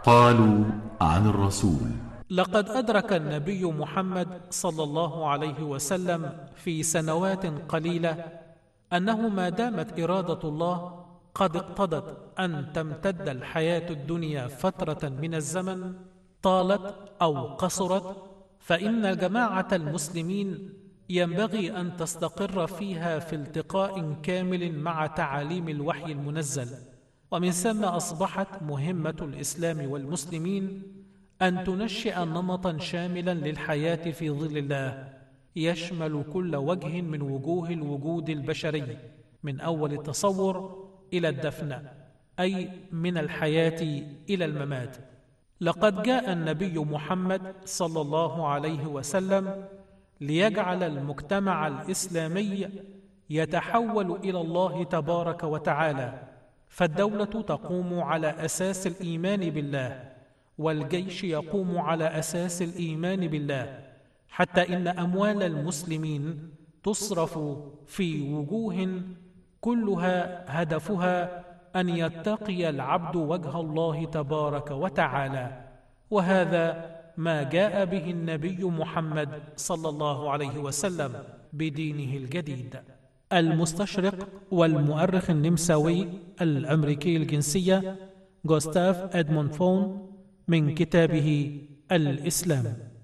قالوا عن الرسول: لقد أدرك النبي محمد صلى الله عليه وسلم في سنوات قليلة أنه ما دامت إرادة الله قد اقتضت أن تمتد الحياة الدنيا فترة من الزمن طالت أو قصرت، فإن جماعة المسلمين ينبغي أن تستقر فيها في التقاء كامل مع تعاليم الوحي المنزل. ومن ثم أصبحت مهمة الإسلام والمسلمين أن تنشئ نمطا شاملا للحياة في ظل الله، يشمل كل وجه من وجوه الوجود البشري، من أول التصور إلى الدفن، أي من الحياة إلى الممات. لقد جاء النبي محمد صلى الله عليه وسلم ليجعل المجتمع الإسلامي يتحول إلى الله تبارك وتعالى، فالدولة تقوم على أساس الإيمان بالله، والجيش يقوم على أساس الإيمان بالله، حتى إن أموال المسلمين تصرف في وجوه كلها هدفها أن يتقي العبد وجه الله تبارك وتعالى. وهذا ما جاء به النبي محمد صلى الله عليه وسلم بدينه الجديد. المستشرق والمؤرخ النمساوي الأمريكي الجنسية جوستاف إدموند فون من كتابه الإسلام.